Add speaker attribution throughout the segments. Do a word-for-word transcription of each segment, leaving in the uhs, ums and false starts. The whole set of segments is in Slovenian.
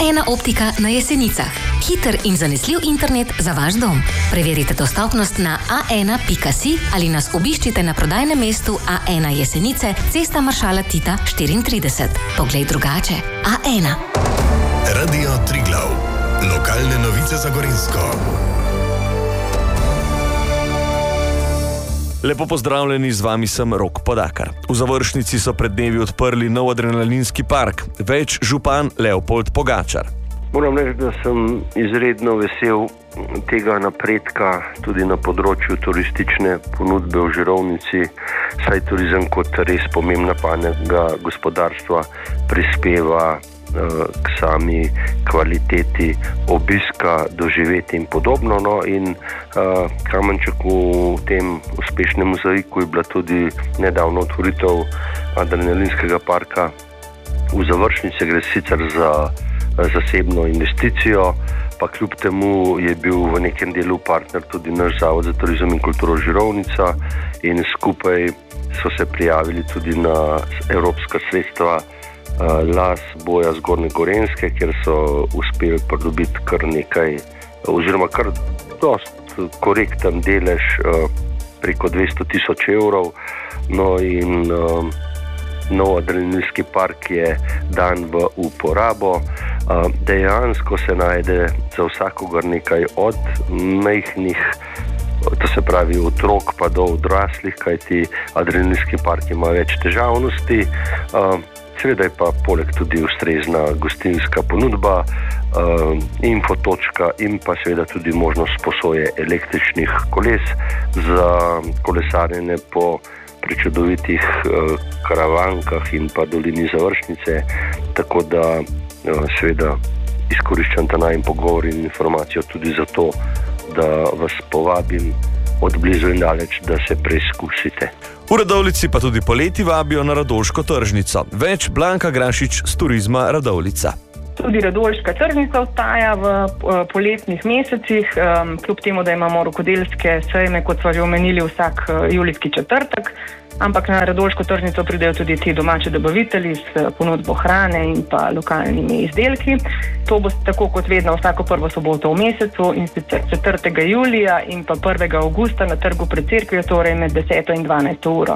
Speaker 1: ena optika na Jesenicah. Hiter in zanesljiv internet za vaš dom. Preverite dostopnost na a ena pika si ali nas obiščite na prodajnem mestu A ena Jesenice, Cesta maršala Tita štiriintrideset. Poglej drugače. A ena.
Speaker 2: Radio Triglav. Lokalne novice za Gorenjsko.
Speaker 3: Lepo pozdravljeni, z vami sem Rok Podakar. V Završnici so pred dnevi odprli nov adrenalinski park. Več župan Leopold Pogačar.
Speaker 4: Moram reči, da sem izredno vesel tega napredka tudi na področju turistične ponudbe v Žirovnici, saj turizem kot res pomembna panoga gospodarstva prispeva k sami kvaliteti obiska, doživeti in podobno. No, in uh, kamenček v tem uspešnem mozaiku je bila tudi nedavno otvoritev adrenalinskega parka v Završnici. Gre sicer za uh, zasebno investicijo, pa kljub temu je bil v nekem delu partner tudi naš Zavod za turizem in kulturo Žirovnica in skupaj so se prijavili tudi na evropska sredstva Las Boja Zgornje Gorenjske, kjer so uspeli pridobiti kar nekaj, oziroma kar dost korekten delež preko dvesto tisoč evrov. No in um, nov adrenalinski park je dan v uporabo. Um, dejansko se najde za vsakogar nekaj od majhnih, to se pravi otrok pa do odraslih, kajti adrenalinski park ima več težavnosti. Um, Seveda je pa poleg tudi ustrezna gostinska ponudba, uh, infotočka in pa seveda tudi možnost posoje električnih koles za kolesarjenje po prečudovitih uh, karavankah in pa dolini Završnice. Tako da uh, seveda izkoriščam ta najin pogovor in informacijo tudi zato, da vas povabim od blizu in daleč, da se preizkusite.
Speaker 3: V Radovljici pa tudi poleti vabijo na Radolško tržnico. Več Blanka Grašič z turizma Radovljica.
Speaker 5: Tudi Radolška tržnica ostaja v poletnih mesecih, kljub temu, da imamo rokodelske sejme, kot smo že omenili, vsak julijski četrtek, ampak na Radolško tržnico pridejo tudi ti domači dobavitelji s ponudbo hrane in pa lokalnimi izdelki. To bo tako kot vedno vsako prvo soboto v mesecu, in sicer četrtega julija in pa prvega avgusta na trgu pred cerkvijo, torej med deseto in dvanajsto uro.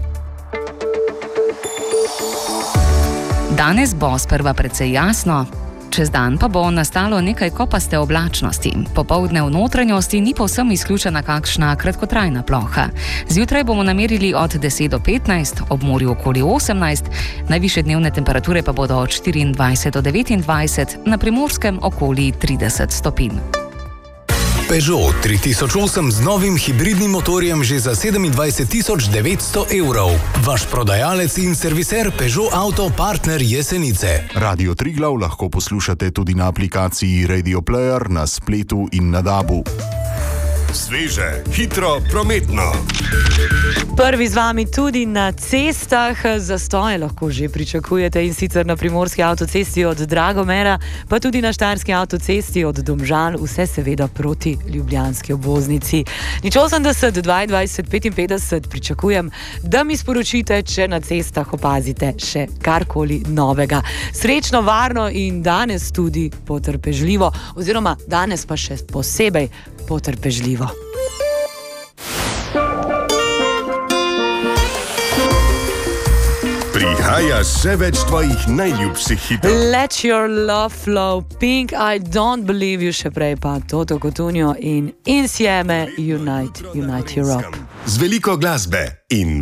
Speaker 6: Danes bo sprva precej jasno, čez dan pa bo nastalo nekaj kopaste oblačnosti. Popoldne v notranjosti ni povsem izključena kakšna kratkotrajna ploha. Zjutraj bomo namerili od deset do petnajst, ob morju okoli osemnajst, najvišje dnevne temperature pa bodo od štiriindvajset do devetindvajset, na Primorskem okoli trideset stopinj.
Speaker 2: Peugeot tri tisoč osem z novim hibridnim motorjem že za sedemindvajset tisoč devetsto evrov. Vaš prodajalec in serviser Peugeot Auto Partner Jesenice.
Speaker 7: Radio Triglav lahko poslušate tudi na aplikaciji Radio Player, na spletu in na dabu.
Speaker 2: Sveže, hitro, prometno.
Speaker 8: Prvi z vami tudi na cestah. Zastoje lahko že pričakujete, in sicer na primorski avtocesti od Dragomera, pa tudi na štajerski avtocesti od Domžal, vse seveda proti ljubljanski obvoznici. Nič osemdeset dvaindvajset petinpetdeset pričakujem, da mi sporočite, če na cestah opazite še karkoli novega. Srečno, varno in danes tudi potrpežljivo, oziroma danes pa še posebej potrpežljivo.
Speaker 2: Prihaja še več tvojih najljubših hitov.
Speaker 8: Let your love flow, Pink, I don't believe you, še prej pa Toto Cutugno in Insieme, Unite, Unite Europe.
Speaker 2: Z veliko glasbe in